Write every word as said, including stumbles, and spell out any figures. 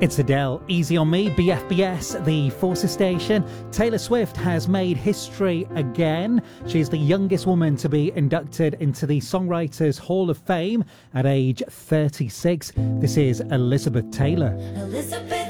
It's Adele, Easy on Me, B F B S, the Forces station. Taylor Swift has made history again. She is the youngest woman to be inducted into the Songwriters Hall of Fame at age thirty-six. This is Elizabeth Taylor. Elizabeth